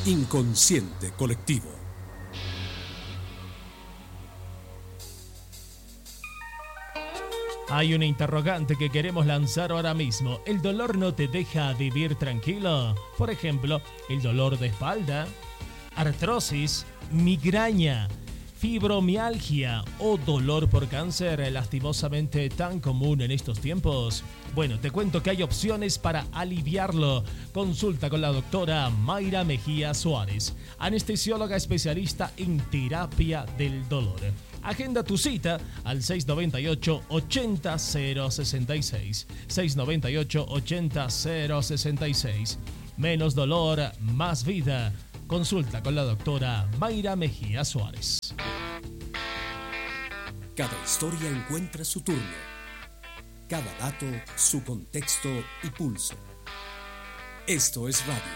Inconsciente colectivo. Hay una interrogante que queremos lanzar ahora mismo. ¿El dolor no te deja vivir tranquilo? Por ejemplo, el dolor de espalda, artrosis, migraña, fibromialgia o dolor por cáncer, lastimosamente tan común en estos tiempos. Bueno, te cuento que hay opciones para aliviarlo. Consulta con la doctora Mayra Mejía Suárez, anestesióloga especialista en terapia del dolor. Agenda tu cita al 698-80-066. 698-80-066. Menos dolor, más vida. Consulta con la doctora Mayra Mejía Suárez. Cada historia encuentra su turno. Cada dato, su contexto y pulso. Esto es radio.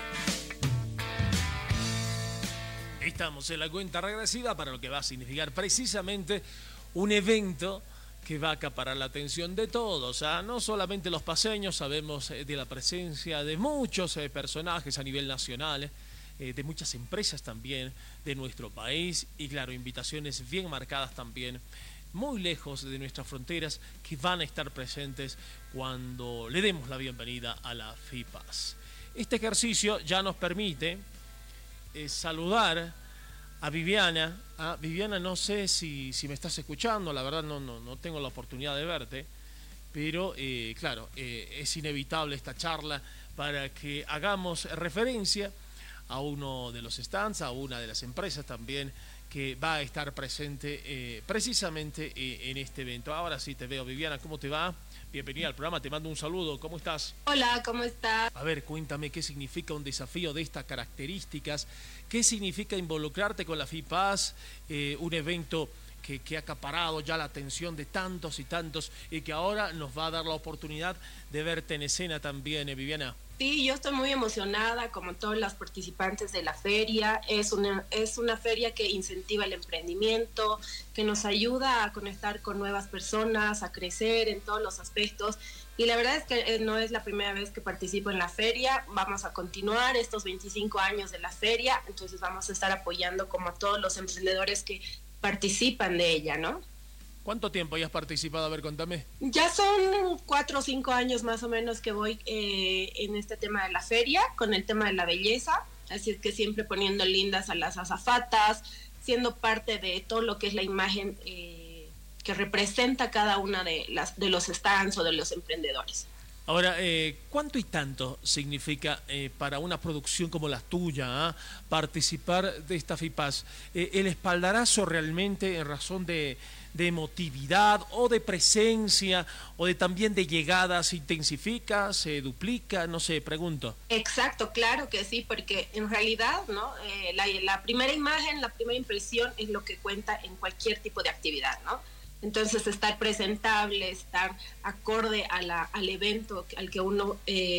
Estamos en la cuenta regresiva para lo que va a significar precisamente un evento que va a acaparar la atención de todos, no solamente los paseños. Sabemos de la presencia de muchos personajes a nivel nacional, de muchas empresas también de nuestro país y claro, invitaciones bien marcadas también, muy lejos de nuestras fronteras, que van a estar presentes cuando le demos la bienvenida a la FIPAS. Este ejercicio ya nos permite saludar a Viviana. Viviana, no sé si me estás escuchando, la verdad no tengo la oportunidad de verte, pero claro, es inevitable esta charla para que hagamos referencia a uno de los stands, a una de las empresas también que va a estar presente precisamente en este evento. Ahora sí te veo, Viviana, ¿cómo te va? Bienvenida al programa, te mando un saludo, ¿cómo estás? Hola, ¿cómo estás? A ver, cuéntame qué significa un desafío de estas características, qué significa involucrarte con la FIPAS, un evento que ha acaparado ya la atención de tantos y tantos y que ahora nos va a dar la oportunidad de verte en escena también, Viviana. Sí, yo estoy muy emocionada, como todos los participantes de la feria. Es una feria que incentiva el emprendimiento, que nos ayuda a conectar con nuevas personas, a crecer en todos los aspectos. Y la verdad es que no es la primera vez que participo en la feria. Vamos a continuar estos 25 años de la feria, entonces vamos a estar apoyando como a todos los emprendedores que participan de ella, ¿no? ¿Cuánto tiempo ya has participado? A ver, contame. Ya son 4 o 5 años más o menos que voy en este tema de la feria, con el tema de la belleza, así es que siempre poniendo lindas a las azafatas, siendo parte de todo lo que es la imagen que representa cada una de los stands o de los emprendedores. Ahora, ¿cuánto y tanto significa para una producción como la tuya participar de esta FIPAS? ¿El espaldarazo realmente en razón de emotividad o de presencia o de también de llegada se intensifica, se duplica? No sé, pregunto. Exacto, claro que sí, porque en realidad, ¿no? La primera imagen, la primera impresión es lo que cuenta en cualquier tipo de actividad, ¿no? Entonces, estar presentable, estar acorde al evento al que uno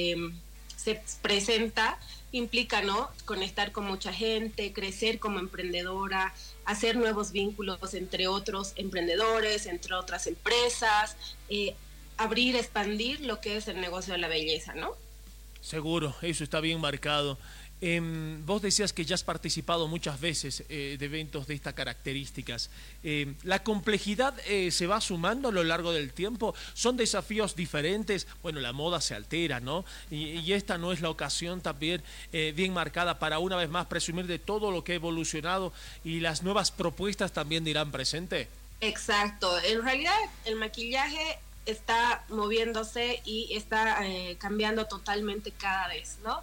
se presenta, implica, ¿no? Conectar con mucha gente, crecer como emprendedora, hacer nuevos vínculos entre otros emprendedores, entre otras empresas, abrir, expandir lo que es el negocio de la belleza, ¿no? Seguro, eso está bien marcado. Vos decías que ya has participado muchas veces de eventos de estas características. ¿La complejidad se va sumando a lo largo del tiempo? ¿Son desafíos diferentes? Bueno, la moda se altera, ¿no? Y esta no es la ocasión también bien marcada para una vez más presumir de todo lo que ha evolucionado y las nuevas propuestas también dirán presente. Exacto. En realidad el maquillaje está moviéndose y está cambiando totalmente cada vez, ¿no?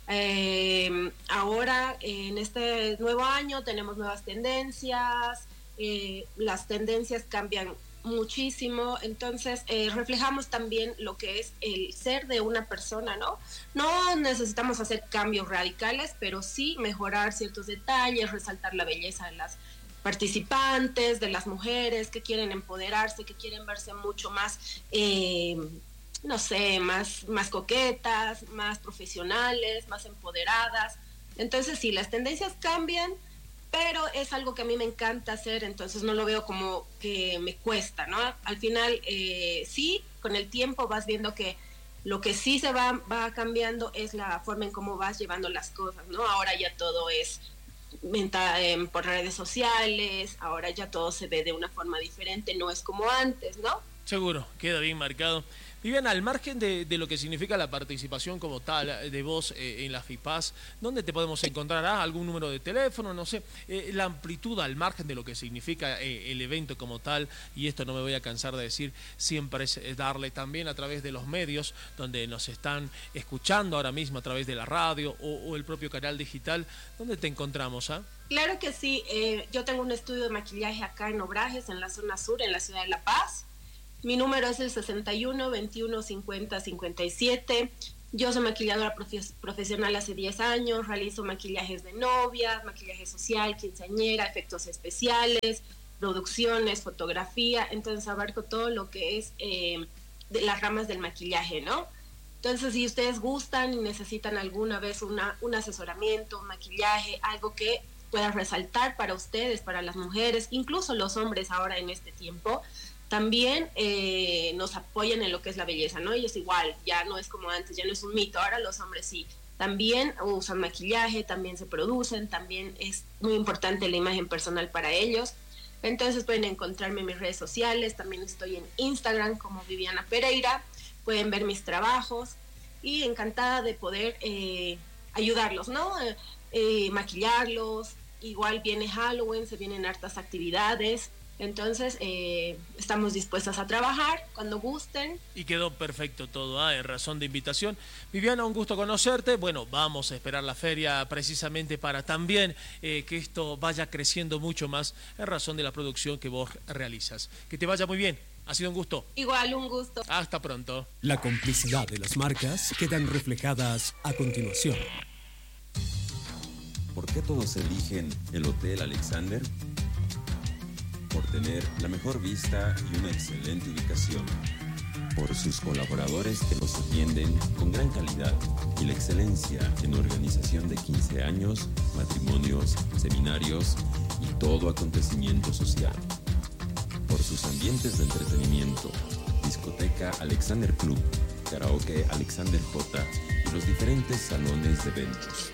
Ahora en este nuevo año tenemos nuevas tendencias, las tendencias cambian muchísimo, entonces reflejamos también lo que es el ser de una persona, ¿no? No necesitamos hacer cambios radicales, pero sí mejorar ciertos detalles, resaltar la belleza de las participantes, de las mujeres que quieren empoderarse, que quieren verse mucho más no sé, más coquetas, más profesionales, más empoderadas. Entonces sí, las tendencias cambian, pero es algo que a mí me encanta hacer, entonces no lo veo como que me cuesta, ¿no? Al final sí, con el tiempo vas viendo que Lo que sí va cambiando es la forma en cómo vas llevando las cosas, ¿no? Ahora ya todo es por redes sociales, ahora ya todo se ve de una forma diferente, no es como antes, ¿no? Seguro, queda bien marcado. Viviana, al margen de lo que significa la participación como tal de vos en la FIPAS, ¿dónde te podemos encontrar? ¿Algún número de teléfono? No sé, la amplitud al margen de lo que significa el evento como tal, y esto no me voy a cansar de decir, siempre es darle también a través de los medios donde nos están escuchando ahora mismo a través de la radio o el propio canal digital. ¿Dónde te encontramos? Claro que sí, yo tengo un estudio de maquillaje acá en Obrajes, en la zona sur, en la ciudad de La Paz. Mi número es el 61 21 50 57. Yo soy maquilladora profesional hace 10 años, realizo maquillajes de novias, maquillaje social, quinceañera, efectos especiales, producciones, fotografía, entonces abarco todo lo que es de las ramas del maquillaje, ¿no? Entonces, si ustedes gustan y necesitan alguna vez un asesoramiento, un maquillaje, algo que pueda resaltar para ustedes, para las mujeres, incluso los hombres ahora en este tiempo, también nos apoyan en lo que es la belleza, ¿no? Y es igual, ya no es como antes, ya no es un mito, ahora los hombres sí, también usan maquillaje, también se producen, también es muy importante la imagen personal para ellos. Entonces pueden encontrarme en mis redes sociales, también estoy en Instagram como Viviana Pereira, pueden ver mis trabajos y encantada de poder ayudarlos, ¿no? Maquillarlos, igual viene Halloween, se vienen hartas actividades. Entonces, estamos dispuestas a trabajar cuando gusten. Y quedó perfecto todo, en razón de invitación. Viviana, un gusto conocerte. Bueno, vamos a esperar la feria precisamente para también que esto vaya creciendo mucho más en razón de la producción que vos realizas. Que te vaya muy bien. Ha sido un gusto. Igual, un gusto. Hasta pronto. La complicidad de las marcas quedan reflejadas a continuación. ¿Por qué todos eligen el Hotel Alexander? Por tener la mejor vista y una excelente ubicación. Por sus colaboradores que los atienden con gran calidad y la excelencia en organización de 15 años, matrimonios, seminarios y todo acontecimiento social. Por sus ambientes de entretenimiento, discoteca Alexander Club, karaoke Alexander J y los diferentes salones de eventos.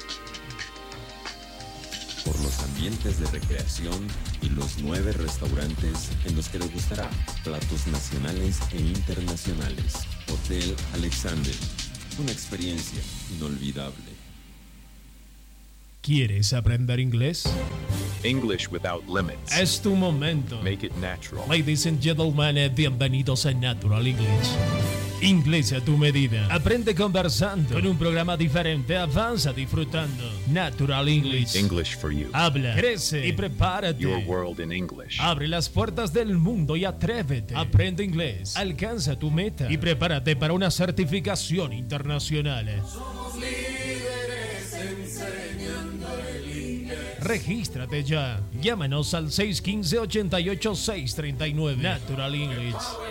Por los ambientes de recreación y los 9 restaurantes en los que les gustará platos nacionales e internacionales. Hotel Alexander, una experiencia inolvidable. ¿Quieres aprender inglés? English without limits. Es tu momento. Make it natural. Ladies and gentlemen, bienvenidos a Natural English. Inglés a tu medida. Aprende conversando. Con un programa diferente, avanza disfrutando. Natural English. English for you. Habla, crece y prepárate. Your world in English. Abre las puertas del mundo y atrévete. Aprende inglés. Alcanza tu meta. Y prepárate para una certificación internacional. Somos líderes enseñando el inglés. Regístrate ya. Llámanos al 615-88-639. Natural English.